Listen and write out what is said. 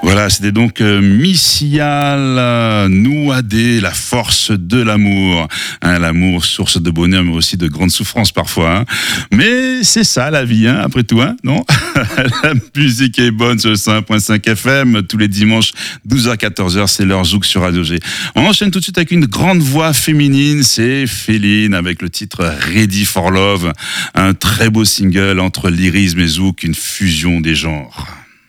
Voilà, c'était donc Missy-Al Nouadé, la force de l'amour. Hein, l'amour, source de bonheur, mais aussi de grande souffrance parfois. Hein. Mais c'est ça la vie, hein, après tout, hein, non? La musique est bonne sur le 101.5 FM, tous les dimanches, 12h-14h, c'est l'heure Zouk sur Radio G. On enchaîne tout de suite avec une grande voix féminine, c'est Féline, avec le titre Ready for Love, un très beau single entre lyrisme et Zouk, une fusion des genres.